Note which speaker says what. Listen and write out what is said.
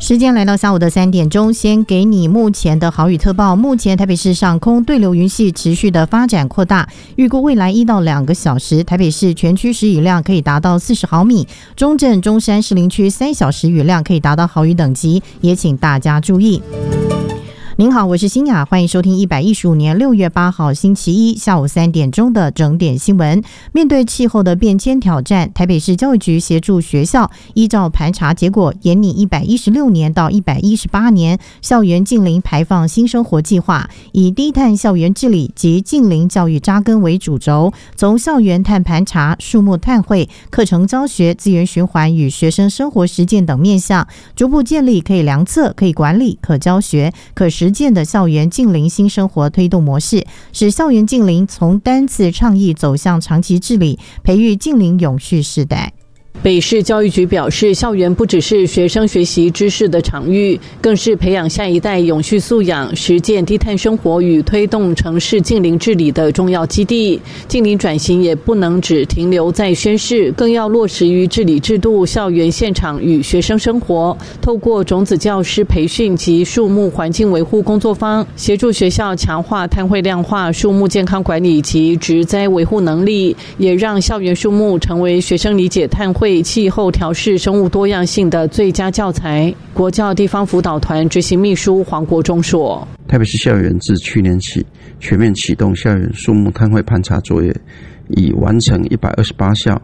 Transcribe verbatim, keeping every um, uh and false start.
Speaker 1: 时间来到下午的三点钟，先给你目前的豪雨特报。目前台北市上空对流云系持续的发展扩大，预估未来一到两个小时，台北市全区时雨量可以达到四十毫米，中正、中山、士林区三小时雨量可以达到豪雨等级，也请大家注意。您好，我是欣雅，欢迎收听一百一十五年六月八号星期一下午三点钟的整点新闻。面对气候的变迁挑战，台北市教育局协助学校依照盘查结果，研拟一百一十六年到一百一十八年校园净零排放新生活计划，以低碳校园治理及净零教育扎根为主轴，从校园碳盘查、树木碳汇、课程教学、资源循环与学生生活实践等面向，逐步建立可以量测、可以管理、可教学、可实践的校园净零新生活推动模式，使校园净零从单次倡议走向长期治理，培育净零永续世代。
Speaker 2: 北市教育局表示，校园不只是学生学习知识的场域，更是培养下一代永续素养、实践低碳生活与推动城市净零治理的重要基地。净零转型也不能只停留在宣示，更要落实于治理制度、校园现场与学生生活。透过种子教师培训及树木环境维护工作坊，协助学校强化碳汇量化、树木健康管理及植栽维护能力，也让校园树木成为学生理解碳汇、气候调适、生物多样性的最佳教材。国教地方辅导团执行秘书黄国忠说：
Speaker 3: 台北市校园自去年起全面启动校园树木碳汇盘查作业，已完成一百二十八校